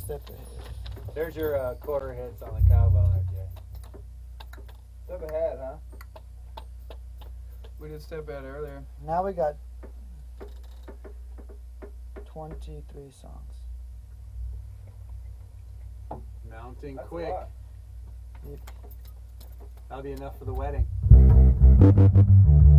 step ahead. There's your quarter hits on the cowbell there, Jay. Step ahead, huh? We did step ahead earlier. Now we got 23 songs. Mounting That's quick. a lot. Yep. That'll be enough for the wedding.